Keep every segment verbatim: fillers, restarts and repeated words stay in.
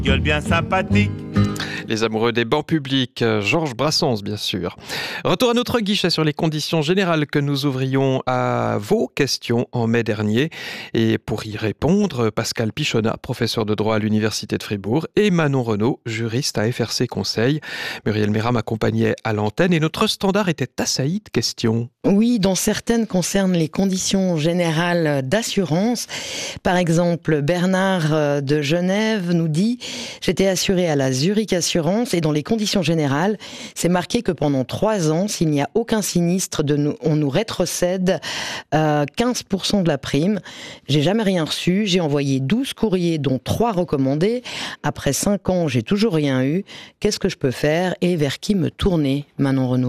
Gueule bien sympathique. Les amoureux des bancs publics, Georges Brassens bien sûr. Retour à notre guichet sur les conditions générales que nous ouvrions à vos questions en mai dernier. Et pour y répondre, Pascal Pichonnat, professeur de droit à l'Université de Fribourg, et Manon Renaud, juriste à F R C Conseil. Muriel Mérat m'accompagnait à l'antenne et notre standard était assailli de questions. Oui, dont certaines concernent les conditions générales d'assurance. Par exemple, Bernard de Genève nous dit « J'étais assuré à la Zurich Assurance et dans les conditions générales, c'est marqué que pendant trois ans, s'il n'y a aucun sinistre, de nous, on nous rétrocède euh, quinze pour cent de la prime. J'ai jamais rien reçu. J'ai envoyé douze courriers, dont trois recommandés. Après cinq ans, j'ai toujours rien eu. Qu'est-ce que je peux faire et vers qui me tourner, Manon Renaud ?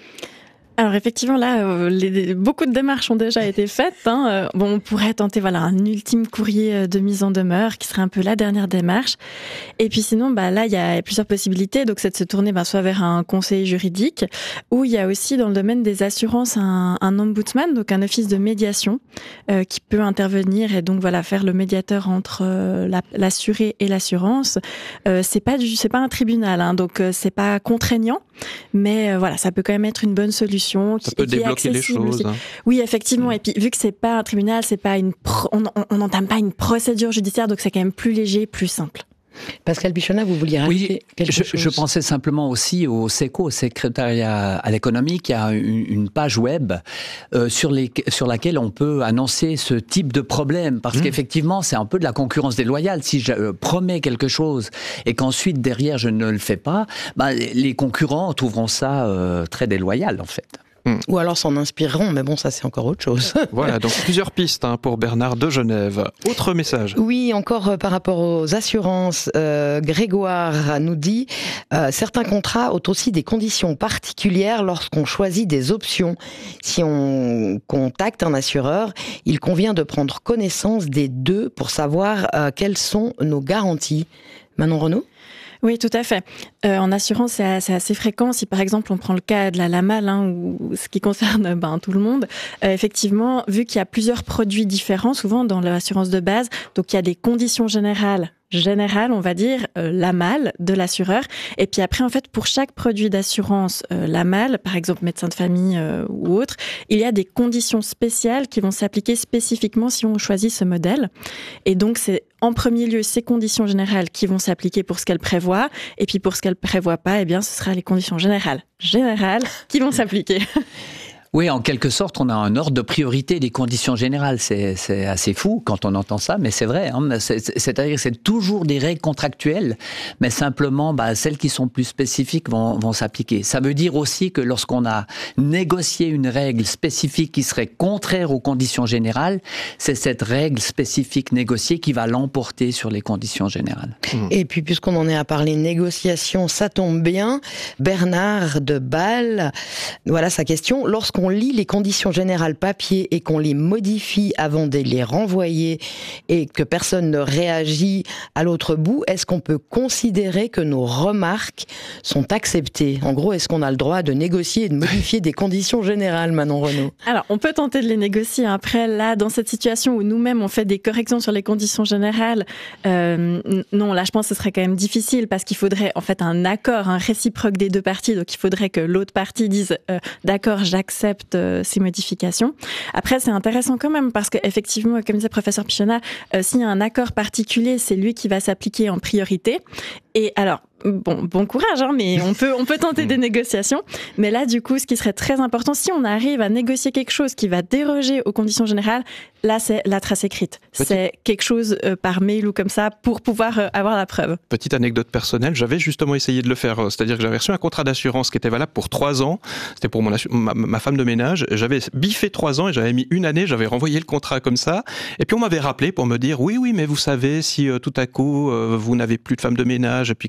Alors effectivement, là, euh, les, beaucoup de démarches ont déjà été faites. Hein. Euh, bon, on pourrait tenter voilà un ultime courrier de mise en demeure, qui serait un peu la dernière démarche. Et puis sinon, bah là, il y a plusieurs possibilités. Donc, c'est de se tourner bah, soit vers un conseiller juridique, ou il y a aussi dans le domaine des assurances un, un ombudsman, donc un office de médiation, euh, qui peut intervenir et donc voilà faire le médiateur entre euh, la, l'assuré et l'assurance. Euh, c'est pas du, c'est pas un tribunal, hein, donc euh, c'est pas contraignant, mais euh, voilà, ça peut quand même être une bonne solution. Ça peut débloquer les choses. Hein. Oui, effectivement. Mmh. Et puis, vu que c'est pas un tribunal, c'est pas une pro- on n'entame pas une procédure judiciaire, donc c'est quand même plus léger, plus simple. Pascal Pichonnat, vous vouliez rajouter oui, quelque je, chose ? je pensais simplement aussi au SECO, au secrétariat à l'économie, qui a une, une page web euh, sur, les, sur laquelle on peut annoncer ce type de problème. Parce mmh. qu'effectivement, c'est un peu de la concurrence déloyale. Si je euh, promets quelque chose et qu'ensuite, derrière, je ne le fais pas, bah, les concurrents trouveront ça euh, très déloyal, en fait. Mmh. Ou alors s'en inspireront, mais bon, ça c'est encore autre chose. Voilà, donc plusieurs pistes hein, pour Bernard de Genève. Autre message. Oui, encore euh, par rapport aux assurances, euh, Grégoire nous dit euh, certains contrats ont aussi des conditions particulières lorsqu'on choisit des options. Si on contacte un assureur, il convient de prendre connaissance des deux pour savoir euh, quelles sont nos garanties. Manon Renaud ? Oui, tout à fait. Euh, en assurance, c'est assez, assez fréquent. Si par exemple on prend le cas de la LAMAL, hein, ou ce qui concerne ben, tout le monde, euh, effectivement, vu qu'il y a plusieurs produits différents, souvent dans l'assurance de base, donc il y a des conditions générales générale, on va dire, euh, l'AMAL de l'assureur. Et puis après, en fait, pour chaque produit d'assurance, euh, l'AMAL, par exemple médecin de famille euh, ou autre, il y a des conditions spéciales qui vont s'appliquer spécifiquement si on choisit ce modèle. Et donc, c'est en premier lieu ces conditions générales qui vont s'appliquer pour ce qu'elle prévoit. Et puis pour ce qu'elle prévoit pas, eh bien, ce sera les conditions générales générales qui vont s'appliquer. Oui, en quelque sorte, on a un ordre de priorité des conditions générales. C'est, c'est assez fou quand on entend ça, mais c'est vrai. Hein. C'est, c'est-à-dire que c'est toujours des règles contractuelles, mais simplement, bah, celles qui sont plus spécifiques vont, vont s'appliquer. Ça veut dire aussi que lorsqu'on a négocié une règle spécifique qui serait contraire aux conditions générales, c'est cette règle spécifique négociée qui va l'emporter sur les conditions générales. Et puis, puisqu'on en est à parler négociation, ça tombe bien. Bernard de Bâle, voilà sa question. Lorsqu'on on lit les conditions générales papier et qu'on les modifie avant de les renvoyer et que personne ne réagit à l'autre bout, est-ce qu'on peut considérer que nos remarques sont acceptées ? En gros, est-ce qu'on a le droit de négocier et de modifier des conditions générales, Manon Renaud ? Alors, on peut tenter de les négocier. Après, là, dans cette situation où nous-mêmes, on fait des corrections sur les conditions générales, euh, non, là, je pense que ce serait quand même difficile parce qu'il faudrait, en fait, un accord, un réciproque des deux parties. Donc, il faudrait que l'autre partie dise euh, « d'accord, j'accepte ces modifications ». Après, c'est intéressant quand même parce qu'effectivement, comme disait le professeur Pichonnat, euh, s'il y a un accord particulier, c'est lui qui va s'appliquer en priorité. Et alors, bon, bon courage, hein, mais on peut, on peut tenter des négociations. Mais là, du coup, ce qui serait très important, si on arrive à négocier quelque chose qui va déroger aux conditions générales, là, c'est la trace écrite. Petit... C'est quelque chose euh, par mail ou comme ça pour pouvoir euh, avoir la preuve. Petite anecdote personnelle, j'avais justement essayé de le faire. C'est-à-dire que j'avais reçu un contrat d'assurance qui était valable pour trois ans. C'était pour mon assu- ma, ma femme de ménage. J'avais biffé trois ans et j'avais mis une année. J'avais renvoyé le contrat comme ça. Et puis on m'avait rappelé pour me dire, oui, oui, mais vous savez, si euh, tout à coup, euh, vous n'avez plus de femme de ménage et puis que l'assurance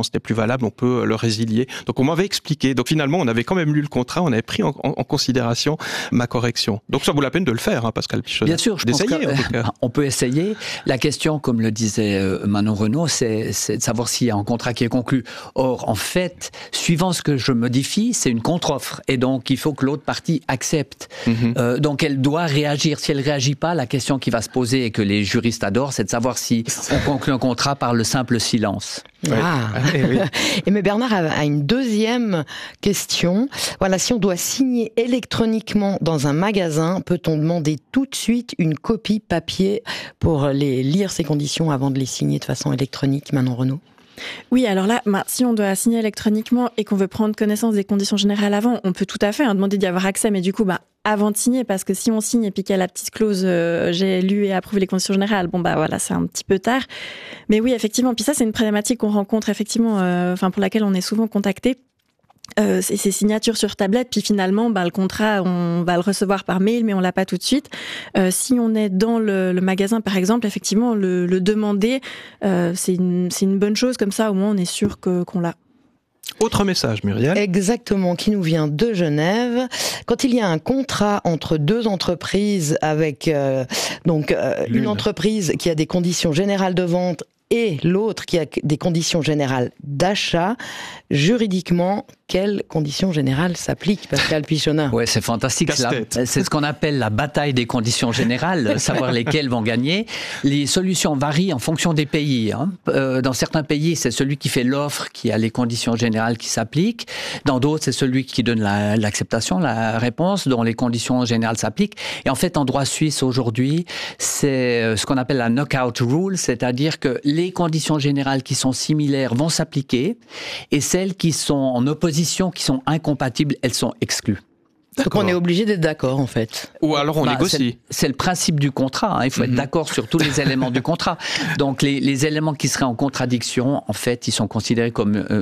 l'assurance n'est plus valable, on peut le résilier. Donc on m'avait expliqué. Donc finalement, on avait quand même lu le contrat, on avait pris en, en, en considération ma correction. Donc ça vaut la peine de le faire, hein, Pascal Pichonnet. Bien sûr, je pense qu'on peut essayer. La question, comme le disait Manon Renaud, c'est, c'est de savoir s'il y a un contrat qui est conclu. Or, en fait, suivant ce que je modifie, c'est une contre-offre. Et donc, il faut que l'autre partie accepte. Mm-hmm. Euh, donc, elle doit réagir. Si elle ne réagit pas, la question qui va se poser et que les juristes adorent, c'est de savoir si on conclut un contrat par le simple silence. Ah. Oui. Oui. Et mais Bernard a une deuxième question. Voilà, si on doit signer électroniquement dans un magasin, peut-on demander tout de suite une copie papier pour les lire ces conditions avant de les signer de façon électronique, Manon Renaud? Oui, alors là, bah, si on doit signer électroniquement et qu'on veut prendre connaissance des conditions générales avant, on peut tout à fait hein, demander d'y avoir accès, mais du coup, bah, avant de signer, parce que si on signe et puis qu'il y a la petite clause euh, « j'ai lu et approuvé les conditions générales », bon bah voilà, c'est un petit peu tard. Mais oui, effectivement, puis ça, c'est une problématique qu'on rencontre effectivement, euh, enfin pour laquelle on est souvent contacté. Euh, c'est ces signatures sur tablette, puis finalement, bah, le contrat, on va le recevoir par mail, mais on l'a pas tout de suite. Euh, si on est dans le, le magasin, par exemple, effectivement, le, le demander, euh, c'est une, c'est une bonne chose, comme ça, au moins, on est sûr que, qu'on l'a. Autre message, Muriel. Exactement, qui nous vient de Genève. Quand il y a un contrat entre deux entreprises avec euh, donc euh, une entreprise qui a des conditions générales de vente et l'autre qui a des conditions générales d'achat, juridiquement, quelles conditions générales s'appliquent, Pascal Pichonnet? Ouais, c'est fantastique. Là. C'est ce qu'on appelle la bataille des conditions générales, savoir lesquelles vont gagner. Les solutions varient en fonction des pays. Hein. Euh, dans certains pays, c'est celui qui fait l'offre qui a les conditions générales qui s'appliquent. Dans d'autres, c'est celui qui donne la, l'acceptation, la réponse, dont les conditions générales s'appliquent. Et en fait, en droit suisse aujourd'hui, c'est ce qu'on appelle la knockout rule, c'est-à-dire que les conditions générales qui sont similaires vont s'appliquer et celles qui sont en opposition, qui sont incompatibles, elles sont exclues. Donc on est obligé d'être d'accord en fait. Ou alors on bah, négocie. C'est, c'est le principe du contrat, hein. Il faut mm-hmm. être d'accord sur tous les éléments du contrat. Donc les, les éléments qui seraient en contradiction, en fait, ils sont considérés comme euh,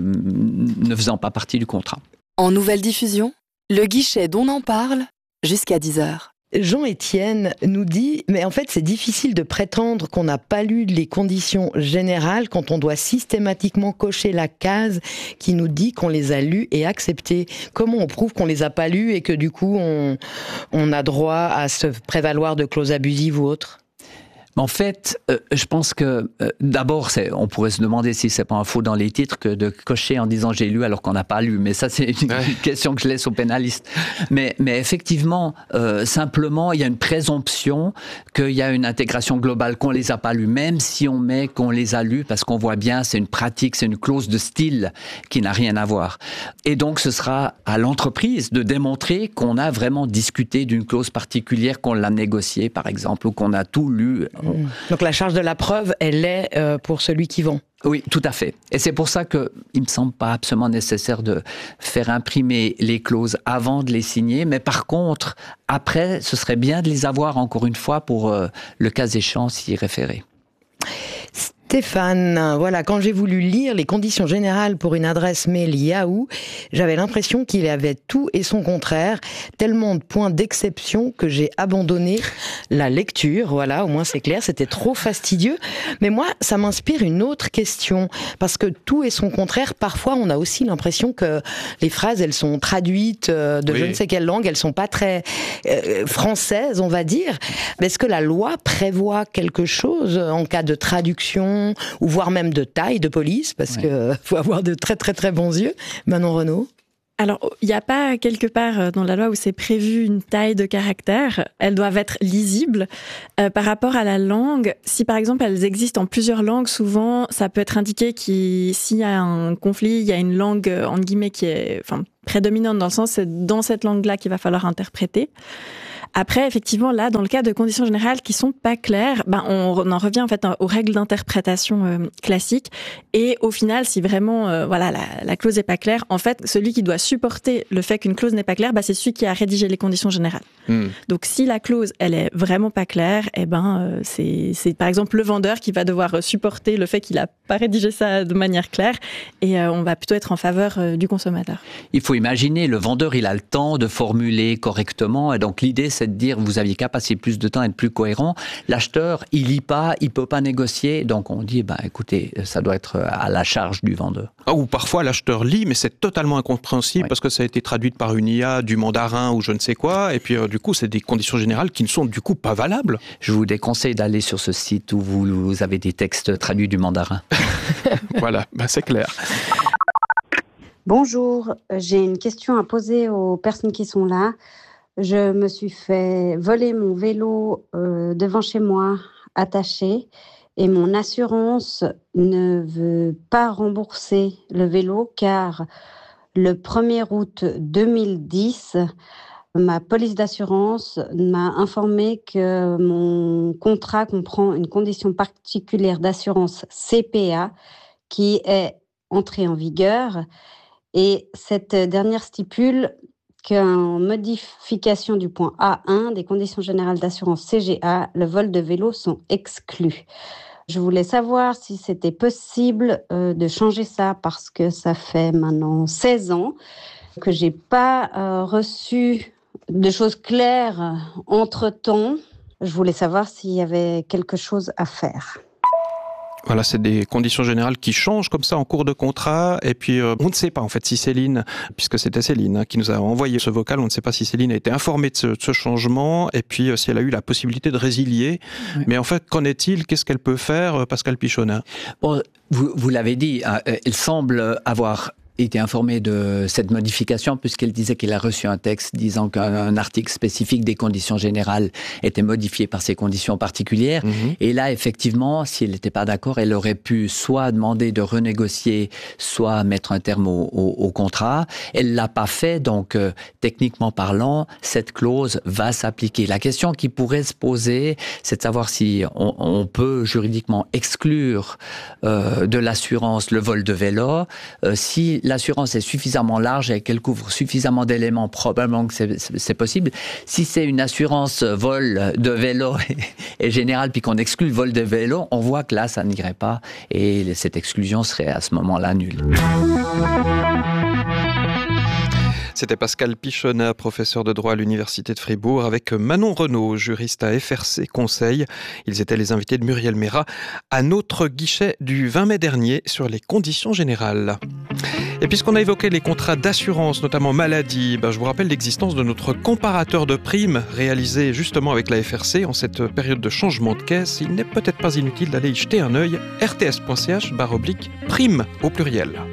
ne faisant pas partie du contrat. En nouvelle diffusion, le guichet d'On en parle jusqu'à dix heures. Jean-Étienne nous dit, mais en fait c'est difficile de prétendre qu'on n'a pas lu les conditions générales quand on doit systématiquement cocher la case qui nous dit qu'on les a lues et acceptées. Comment on prouve qu'on les a pas lues et que du coup on, on a droit à se prévaloir de clauses abusives ou autres ? En fait, euh, je pense que euh, d'abord, c'est, on pourrait se demander si c'est pas un faux dans les titres que de cocher en disant j'ai lu alors qu'on n'a pas lu. Mais ça, c'est une, ouais. une question que je laisse aux pénalistes. Mais, mais effectivement, euh, simplement, il y a une présomption qu'il y a une intégration globale, qu'on les a pas lus, même si on met qu'on les a lus, parce qu'on voit bien, c'est une pratique, c'est une clause de style qui n'a rien à voir. Et donc, ce sera à l'entreprise de démontrer qu'on a vraiment discuté d'une clause particulière, qu'on l'a négociée, par exemple, ou qu'on a tout lu. Donc la charge de la preuve, elle est euh, pour celui qui vend. Oui, tout à fait. Et c'est pour ça qu'il ne me semble pas absolument nécessaire de faire imprimer les clauses avant de les signer. Mais par contre, après, ce serait bien de les avoir encore une fois pour euh, le cas échéant s'y référer. Stéphane, voilà, quand j'ai voulu lire les conditions générales pour une adresse mail Yahoo, j'avais l'impression qu'il y avait tout et son contraire, tellement de points d'exception que j'ai abandonné la lecture. Voilà, au moins c'est clair, c'était trop fastidieux. Mais moi, ça m'inspire une autre question, parce que tout et son contraire, parfois on a aussi l'impression que les phrases, elles sont traduites de oui. je ne sais quelle langue, elles sont pas très euh, françaises, on va dire. Mais est-ce que la loi prévoit quelque chose en cas de traduction ou voire même de taille de police, parce ouais. qu'il faut avoir de très très très bons yeux. Manon Renaud. Alors, il n'y a pas quelque part dans la loi où c'est prévu une taille de caractère. Elles doivent être lisibles. Euh, par rapport à la langue, si par exemple elles existent en plusieurs langues, souvent ça peut être indiqué qu'il, s'il y a un conflit, il y a une langue entre guillemets qui est enfin, prédominante dans le sens, c'est dans cette langue-là qu'il va falloir interpréter. Après, effectivement, là, dans le cas de conditions générales qui sont pas claires, ben on en revient en fait aux règles d'interprétation euh, classiques. Et au final, si vraiment, euh, voilà, la, la clause est pas claire, en fait, celui qui doit supporter le fait qu'une clause n'est pas claire, ben c'est celui qui a rédigé les conditions générales. Mmh. Donc, si la clause, elle est vraiment pas claire, eh ben, euh, c'est, c'est par exemple le vendeur qui va devoir supporter le fait qu'il a pas rédiger ça de manière claire et euh, on va plutôt être en faveur euh, du consommateur. Il faut imaginer, le vendeur, il a le temps de formuler correctement et donc l'idée, c'est de dire, vous aviez qu'à passer plus de temps et être plus cohérent. L'acheteur, il lit pas, il peut pas négocier, donc on dit, bah, écoutez, ça doit être à la charge du vendeur. Ah, ou parfois l'acheteur lit, mais c'est totalement incompréhensible Oui. parce que ça a été traduit par une I A, du mandarin ou je ne sais quoi, et puis euh, du coup, c'est des conditions générales qui ne sont du coup pas valables. Je vous déconseille d'aller sur ce site où vous, vous avez des textes traduits du mandarin. Voilà, ben c'est clair. Bonjour, j'ai une question à poser aux personnes qui sont là. Je me suis fait voler mon vélo euh, devant chez moi, attaché, et mon assurance ne veut pas rembourser le vélo car le premier août deux mille dix, ma police d'assurance m'a informé que mon contrat comprend une condition particulière d'assurance C P A qui est entrée en vigueur. Et cette dernière stipule qu'en modification du point A un des conditions générales d'assurance C G A, le vol de vélo sont exclus. Je voulais savoir si c'était possible euh, de changer ça parce que ça fait maintenant seize ans que j'ai pas euh, reçu de choses claires entre-temps. Je voulais savoir s'il y avait quelque chose à faire. Voilà, c'est des conditions générales qui changent comme ça en cours de contrat. Et puis, euh, on ne sait pas en fait si Céline, puisque c'était Céline hein, qui nous a envoyé ce vocal, on ne sait pas si Céline a été informée de ce, de ce changement et puis euh, si elle a eu la possibilité de résilier. Oui. Mais en fait, qu'en est-il? Qu'est-ce qu'elle peut faire, euh, Pascal Pichonnat? Bon, vous, vous l'avez dit, hein, elle semble avoir été informée de cette modification puisqu'elle disait qu'elle a reçu un texte disant qu'un article spécifique des conditions générales était modifié par ces conditions particulières. Mmh. Et là, effectivement, si elle n'était pas d'accord, elle aurait pu soit demander de renégocier, soit mettre un terme au, au, au contrat. Elle l'a pas fait, donc euh, techniquement parlant, cette clause va s'appliquer. La question qui pourrait se poser, c'est de savoir si on, on peut juridiquement exclure euh, de l'assurance le vol de vélo, euh, si l'assurance est suffisamment large et qu'elle couvre suffisamment d'éléments, probablement que c'est, c'est possible. Si c'est une assurance vol de vélo et, et générale, puis qu'on exclut le vol de vélo, on voit que là, ça n'irait pas et cette exclusion serait à ce moment-là nulle. C'était Pascal Pichonnat, professeur de droit à l'Université de Fribourg, avec Manon Renaud, juriste à F R C Conseil. Ils étaient les invités de Muriel Mérat à notre guichet du vingt mai dernier sur les conditions générales. Et puisqu'on a évoqué les contrats d'assurance, notamment maladie, ben je vous rappelle l'existence de notre comparateur de primes réalisé justement avec la F R C en cette période de changement de caisse. Il n'est peut-être pas inutile d'aller y jeter un œil. r t s point c h barre oblique prime au pluriel.